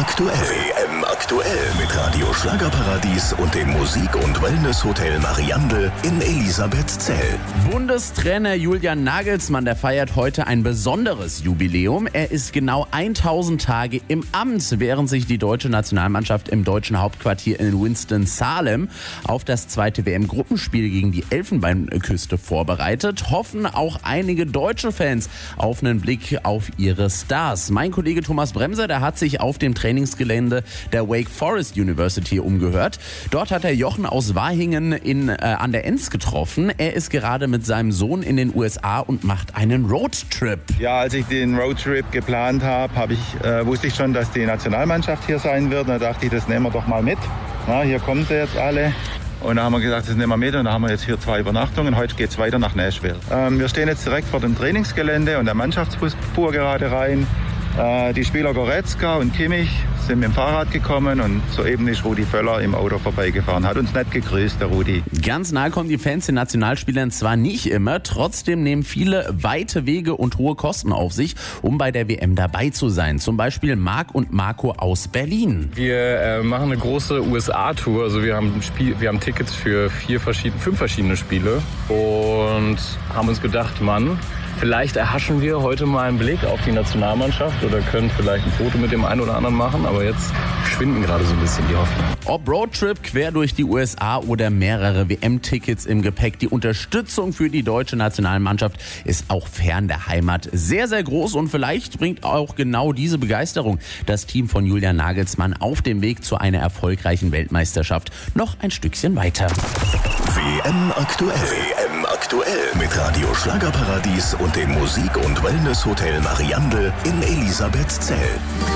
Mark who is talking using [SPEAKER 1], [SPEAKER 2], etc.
[SPEAKER 1] Aktuell mit Radio Schlagerparadies und dem Musik- und Wellness-Hotel Mariandel in Elisabethzell.
[SPEAKER 2] Bundestrainer Julian Nagelsmann, der feiert heute ein besonderes Jubiläum. Er ist genau 1000 Tage im Amt, während sich die deutsche Nationalmannschaft im deutschen Hauptquartier in Winston-Salem auf das zweite WM-Gruppenspiel gegen die Elfenbeinküste vorbereitet, hoffen auch einige deutsche Fans auf einen Blick auf ihre Stars. Mein Kollege Thomas Bremser, der hat sich auf dem Trainingsgelände der Wake Forest University umgehört. Dort hat er Jochen aus Wahingen an der Enz getroffen. Er ist gerade mit seinem Sohn in den USA und macht einen Roadtrip.
[SPEAKER 3] Ja, als ich den Roadtrip geplant habe, wusste ich schon, dass die Nationalmannschaft hier sein wird. Da dachte ich, das nehmen wir doch mal mit. Na, hier kommen sie jetzt alle. Und da haben wir gesagt, das nehmen wir mit. Und da haben wir jetzt hier 2 Übernachtungen. Heute geht es weiter nach Nashville. Wir stehen jetzt direkt vor dem Trainingsgelände und der Mannschaftsbus fuhr gerade rein. Die Spieler Goretzka und Kimmich sind mit dem Fahrrad gekommen und soeben ist Rudi Völler im Auto vorbeigefahren. Hat uns nett gegrüßt, der Rudi.
[SPEAKER 2] Ganz nahe kommen die Fans den Nationalspielern zwar nicht immer, trotzdem nehmen viele weite Wege und hohe Kosten auf sich, um bei der WM dabei zu sein. Zum Beispiel Marc und Marco aus Berlin.
[SPEAKER 4] Wir machen eine große USA-Tour, also wir haben Tickets für 5 verschiedene Spiele und haben uns gedacht, Mann, vielleicht erhaschen wir heute mal einen Blick auf die Nationalmannschaft oder können vielleicht ein Foto mit dem einen oder anderen machen, aber jetzt schwinden gerade so ein bisschen die Hoffnung.
[SPEAKER 2] Ob Roadtrip quer durch die USA oder mehrere WM-Tickets im Gepäck, die Unterstützung für die deutsche Nationalmannschaft ist auch fern der Heimat sehr, sehr groß und vielleicht bringt auch genau diese Begeisterung das Team von Julian Nagelsmann auf dem Weg zu einer erfolgreichen Weltmeisterschaft noch ein Stückchen weiter.
[SPEAKER 1] WM aktuell mit Radio Schlagerparadies und dem Musik- und Wellness-Hotel Mariandel in Elisabethzell.